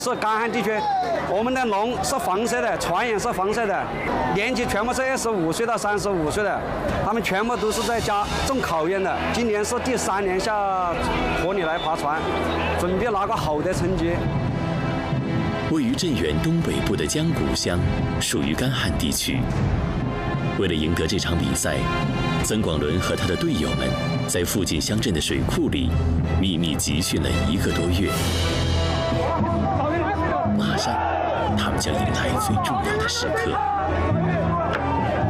是干旱地区，我们的龙是黄色的，船也是黄色的，年纪全部是25岁到35岁的，他们全部都是在家中考验的。今年是第3年下河里来爬船，准备拿个好的成绩。 位于镇远东北部的江谷乡，属于干旱地区。为了赢得这场比赛，曾广伦和他的队友们在附近乡镇的水库里秘密集训了1个多月。马上，他们将迎来最重要的时刻。